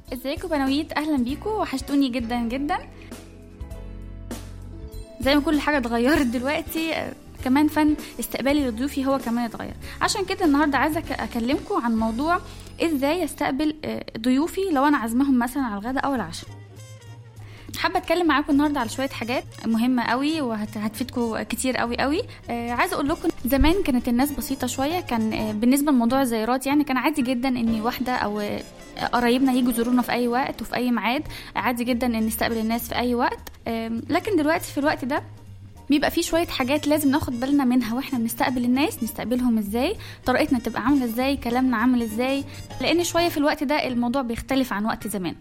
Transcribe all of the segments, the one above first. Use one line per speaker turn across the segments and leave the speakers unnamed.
ازيكم بنويت؟ اهلا بيكم، وحشتوني جدا جدا. زي ما كل حاجه اتغيرت دلوقتي، كمان فن استقبالي لضيوفي هو كمان اتغير. عشان كده النهارده عايزه اكلمكم عن موضوع ازاي استقبل ضيوفي لو انا عازمهم مثلا على الغداء او العشاء. حابه اتكلم معاكم النهارده على شويه حاجات مهمه قوي وهتفيدكم كتير قوي قوي. عايزه اقول لكم زمان كانت الناس بسيطه شويه، كان بالنسبه لموضوع الزيارات يعني كان عادي جدا ان واحده او قرايبنا يجوا يزورونا في اي وقت وفي اي ميعاد، عادي جدا ان نستقبل الناس في اي وقت. لكن دلوقتي في الوقت ده بيبقى فيه شويه حاجات لازم ناخد بالنا منها واحنا بنستقبل الناس، نستقبلهم ازاي، طريقتنا تبقى عامله ازاي، كلامنا عامل ازاي، لان شويه في الوقت ده الموضوع بيختلف عن وقت زمان.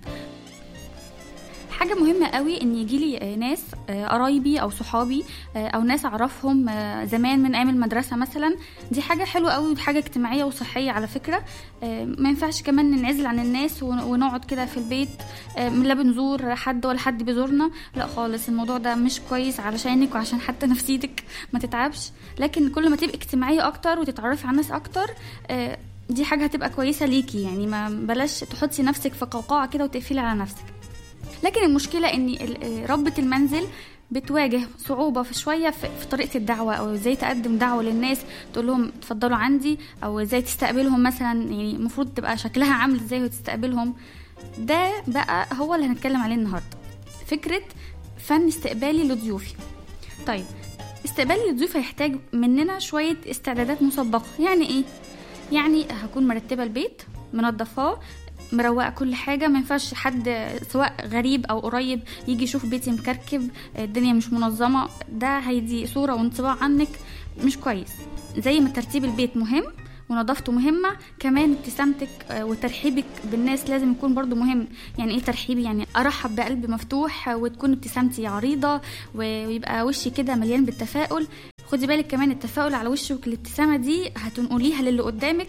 حاجة مهمة قوي ان يجيلي ناس قرايبي او صحابي او ناس اعرفهم زمان من ايام المدرسة مثلا. دي حاجة حلوة قوي وحاجة اجتماعية وصحية على فكرة. ما ينفعش كمان ننعزل عن الناس ونقعد كده في البيت لا بنزور حد ولا حد بيزورنا، لا خالص. الموضوع ده مش كويس علشانك وعشان حتى نفسيتك ما تتعبش. لكن كل ما تبقى اجتماعية اكتر وتتعرفي على الناس اكتر، دي حاجة هتبقى كويسة ليكي. يعني ما بلاش تحطي نفسك في قوقعة كده وتقفلي على نفسك. لكن المشكلة ان ربة المنزل بتواجه صعوبة في شوية في طريقة الدعوة، او ازاي تقدم دعوة للناس، تقول لهم تفضلوا عندي، او ازاي تستقبلهم مثلا. يعني المفروض تبقى شكلها عامل ازاي وتستقبلهم. ده بقى هو اللي هنتكلم عليه النهاردة، فكرة فن استقبالي لضيوفي. طيب، استقبالي للضيوف هيحتاج مننا شوية استعدادات مسبقة. يعني ايه؟ يعني هكون مرتبة البيت، منظفاه، مروقه كل حاجه. ما ينفعش حد سواء غريب او قريب يجي يشوف بيتي مكركب، الدنيا مش منظمه، ده هيدي صوره وانطباع عنك مش كويس. زي ما ترتيب البيت مهم ونظافته مهمه، كمان ابتسامتك وترحيبك بالناس لازم يكون برضو مهم. يعني ايه ترحيبي؟ يعني ارحب بقلب مفتوح وتكون ابتسامتي عريضه ويبقى وشي كده مليان بالتفاؤل. خدي بالك كمان التفاؤل على وشك، الابتسامه دي هتنقليها للي قدامك،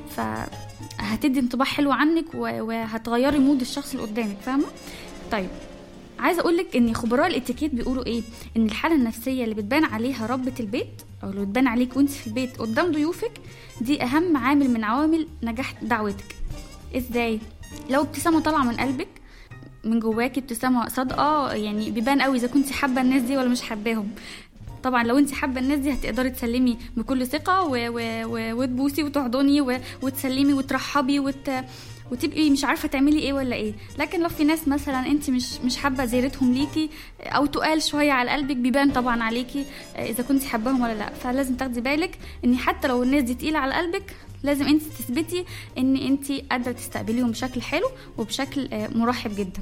فهتدي انطباع حلو عنك وهتغيري مود الشخص اللي قدامك، فاهمه؟ طيب، عايزه اقولك ان خبراء الاتيكيت بيقولوا ايه، ان الحاله النفسيه اللي بتبان عليها ربة البيت او اللي بتبان عليك وانت في البيت قدام ضيوفك، دي اهم عامل من عوامل نجاح دعوتك. ازاي؟ لو ابتسامه طالعه من قلبك من جواكي، ابتسامه صادقه، يعني بيبان قوي اذا كنتي حابه الناس دي ولا مش حباهم. طبعا لو انت حابه الناس دي هتقدري تسلمي بكل ثقه وتبوسي وتحضني وتسلمي وترحبي وتبقي مش عارفه تعملي ايه ولا ايه. لكن لو في ناس مثلا انت مش حابه زيارتهم ليكي او تقال شويه على قلبك، بيبان طبعا عليكي اذا كنتي حباهم ولا لا. فلازم تاخدي بالك ان حتى لو الناس دي تقيله على قلبك، لازم انت تثبتي ان انت قادره تستقبليهم بشكل حلو وبشكل مرحب جدا.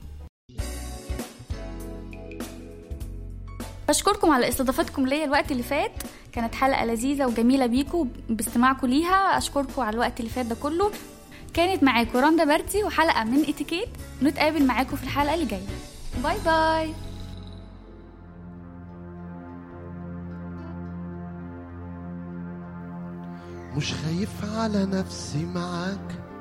بشكركم على استضافتكم ليا الوقت اللي فات، كانت حلقة لذيذة وجميلة بيكم باستماعكم ليها. أشكركم على الوقت اللي فات ده كله. كانت معاكم رندا بارتي وحلقة من اتيكيت. نتقابل معاكم في الحلقة اللي جاية. باي باي.
مش خايف على نفسي معاك،